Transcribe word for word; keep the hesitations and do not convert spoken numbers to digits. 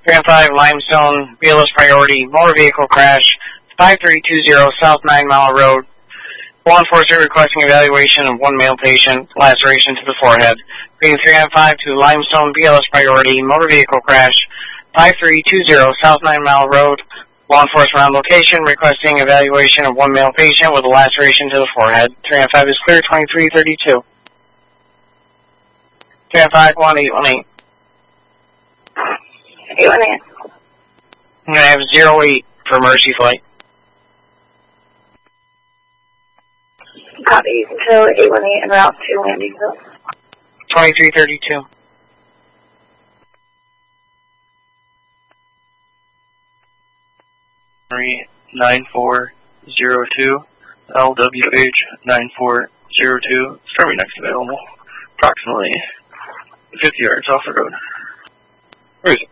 three one five Limestone, B L S priority, motor vehicle crash, five three two zero South nine Mile Road. Law enforcement requesting evaluation of one male patient, laceration to the forehead. Being three one five to Limestone, B L S priority, motor vehicle crash, five three two zero South nine Mile Road. Law enforcement on location requesting evaluation of one male patient with a laceration to the forehead. three one five is clear, twenty-three thirty-two. three one five, one eight one eight. eight one eight. I'm going to have zero eight for Mercy Flight. Copy. Until eight one eight en route to Landingville. twenty-three thirty-two. nine four zero two, L W H nine four zero two, starting next available, approximately fifty yards off the road. Where is it?